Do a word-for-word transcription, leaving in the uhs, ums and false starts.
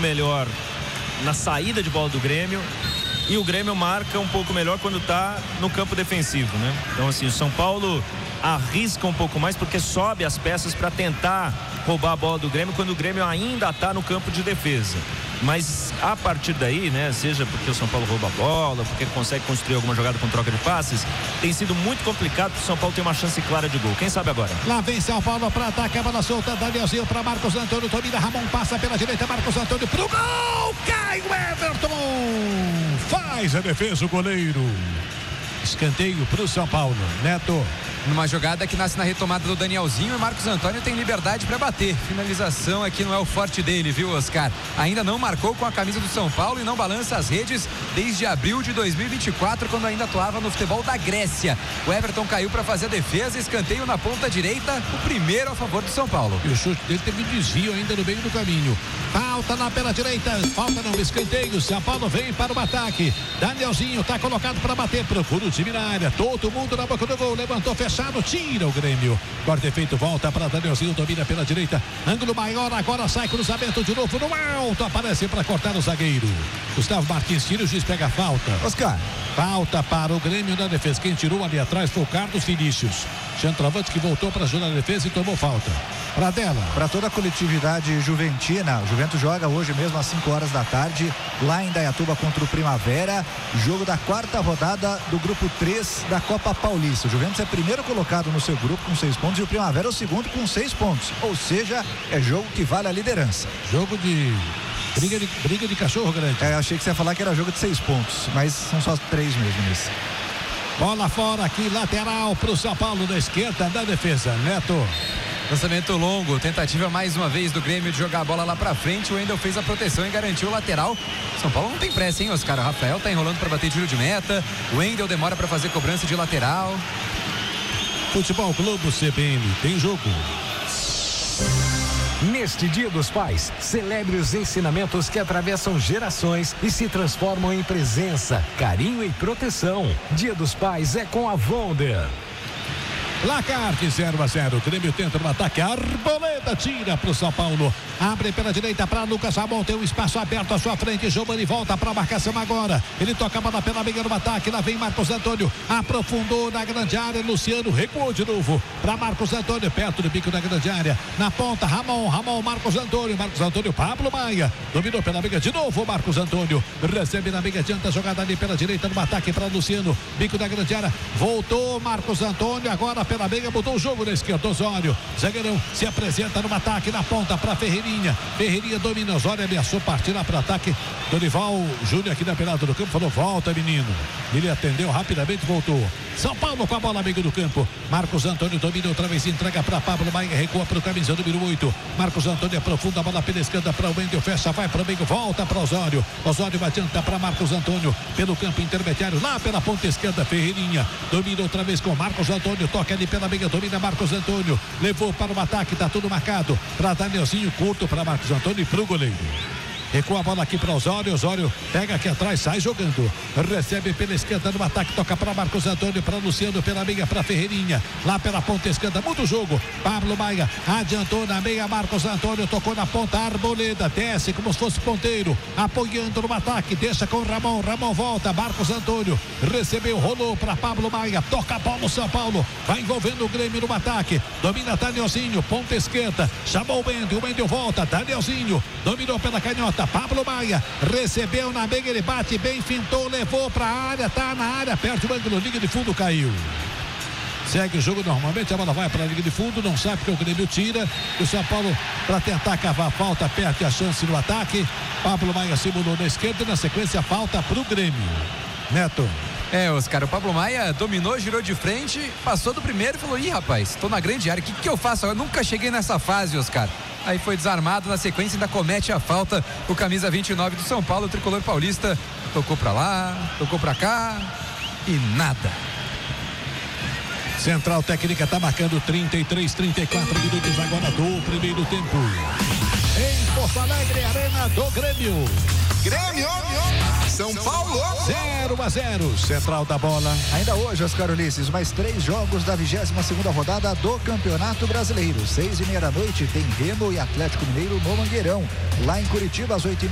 melhor na saída de bola do Grêmio e o Grêmio marca um pouco melhor quando está no campo defensivo, né? Então, assim, o São Paulo arrisca um pouco mais porque sobe as peças para tentar roubar a bola do Grêmio quando o Grêmio ainda está no campo de defesa. Mas a partir daí, né, seja porque o São Paulo rouba a bola, porque ele consegue construir alguma jogada com troca de passes, tem sido muito complicado para o São Paulo ter uma chance clara de gol. Quem sabe agora? Lá vem São Paulo para atacar, a bola solta, Danielzinho para Marcos Antônio, domina, Ramon passa pela direita, Marcos Antônio pro gol, cai o Everton, faz a defesa o goleiro. Escanteio para o São Paulo. Neto. Numa jogada que nasce na retomada do Danielzinho e Marcos Antônio tem liberdade para bater. Finalização aqui não é o forte dele, viu, Oscar? Ainda não marcou com a camisa do São Paulo e não balança as redes desde abril de dois mil e vinte e quatro, quando ainda atuava no futebol da Grécia. O Everton caiu para fazer a defesa, escanteio na ponta direita, o primeiro a favor do São Paulo. E o chute dele teve um desvio ainda no meio do caminho. Falta lá pela direita, falta não, escanteio. São Paulo vem para o ataque. Danielzinho está colocado para bater, procura o time na área, todo mundo na boca do gol, levantou, fechado, tira o Grêmio. Corte feito, volta para Danielzinho, domina pela direita, ângulo maior, agora sai cruzamento de novo no alto, aparece para cortar o zagueiro. Gustavo Martins tira, o juiz pega a falta. Oscar. Falta para o Grêmio na defesa. Quem tirou ali atrás foi o Carlos Vinícius. Centroavante que voltou para ajudar a defesa e tomou falta. Para dela. Para toda a coletividade juventina, o Juventus joga hoje mesmo às cinco horas da tarde, lá em Dayatuba contra o Primavera, jogo da quarta rodada do grupo três da Copa Paulista. O Juventus é primeiro colocado no seu grupo com seis pontos e o Primavera é o segundo com seis pontos. Ou seja, é jogo que vale a liderança. Jogo de briga de, briga de cachorro grande. É, achei que você ia falar que era jogo de seis pontos, mas são só três mesmo nesse. Bola fora aqui, lateral para o São Paulo da esquerda da defesa. Neto. Lançamento longo, tentativa mais uma vez do Grêmio de jogar a bola lá pra frente. O Wendel fez a proteção e garantiu o lateral. São Paulo não tem pressa, hein, Oscar? O Rafael tá enrolando pra bater tiro de meta. O Wendel demora pra fazer cobrança de lateral. Futebol Globo C B N, tem jogo. Neste Dia dos Pais, celebre os ensinamentos que atravessam gerações e se transformam em presença, carinho e proteção. Dia dos Pais é com a Volder. Placar de zero a zero. O Grêmio tenta no ataque. Arboleda tira para o São Paulo. Abre pela direita para Lucas Ramon. Tem um espaço aberto à sua frente. Giovani volta para a marcação agora. Ele toca a bola pela meia no ataque. Lá vem Marcos Antônio. Aprofundou na grande área. Luciano recuou de novo para Marcos Antônio. Perto do bico da grande área. Na ponta, Ramon. Ramon, Marcos Antônio. Marcos Antônio, Pablo Maia. Dominou pela meia de novo. Marcos Antônio recebe na meia, adianta a jogada ali pela direita no ataque para Luciano. Bico da grande área. Voltou Marcos Antônio. Agora pela meia, mudou o jogo na esquerda. Osório, zagueirão, se apresenta no ataque na ponta para Ferreirinha. Ferreirinha domina, Osório ameaçou partir lá para ataque. Dorival Júnior aqui na pelada do campo falou: volta, menino. Ele atendeu rapidamente, voltou. São Paulo com a bola, amigo do campo. Marcos Antônio domina outra vez, entrega para Pablo Maia, recua para o camisa número oito. Marcos Antônio aprofunda a bola pela esquerda para o Wendel, fecha, vai para o meio, volta para Osório. Osório adianta para Marcos Antônio pelo campo intermediário, lá pela ponta esquerda. Ferreirinha domina outra vez com Marcos Antônio, toca ali pela meia, domina Marcos Antônio, levou para o ataque, tá tudo marcado para Danielzinho, curto para Marcos Antônio e para o goleiro. Recua a bola aqui para Osório. Osório pega aqui atrás, sai jogando. Recebe pela esquerda no ataque, toca para Marcos Antônio, para Luciano, pela meia, para Ferreirinha. Lá pela ponta esquerda, muda o jogo. Pablo Maia adiantou na meia, Marcos Antônio tocou na ponta, Arboleda desce como se fosse ponteiro, apoiando no ataque, deixa com Ramon. Ramon volta, Marcos Antônio recebeu, rolou para Pablo Maia, toca a bola no São Paulo, vai envolvendo o Grêmio no ataque. Domina Danielzinho, ponta esquerda, chamou o Wendel, o Wendel volta, Danielzinho dominou pela canhota. Pablo Maia recebeu na meia, ele bate bem, fintou, levou para a área, tá na área, perde o ângulo, linha de fundo, caiu. Segue o jogo normalmente, a bola vai para a linha de fundo, não sabe porque o Grêmio tira. O São Paulo, para tentar cavar a falta, perde a chance no ataque. Pablo Maia simulou na esquerda e na sequência falta para o Grêmio. Neto. É, Oscar, o Pablo Maia dominou, girou de frente, passou do primeiro e falou: ih, rapaz, tô na grande área, o que, que eu faço? Eu nunca cheguei nessa fase, Oscar. Aí foi desarmado, na sequência ainda comete a falta o camisa vinte e nove do São Paulo, o tricolor paulista. Tocou pra lá, tocou pra cá e nada. Central Técnica está marcando trinta e três, trinta e quatro minutos agora do primeiro tempo. Em Porto Alegre, Arena do Grêmio. Grêmio, São Paulo, zero a zero, central da bola. Ainda hoje, Oscar Ulisses, mais três jogos da vigésima segunda rodada do Campeonato Brasileiro. Seis e meia da noite tem Remo e Atlético Mineiro no Mangueirão. Lá em Curitiba, às oito e meia.